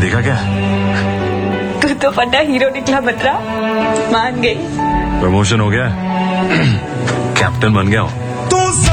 देखा क्या? तू तो फटा हीरो निकला बतरा। मान गई। प्रमोशन हो गया। कैप्टन बन गया हूँ।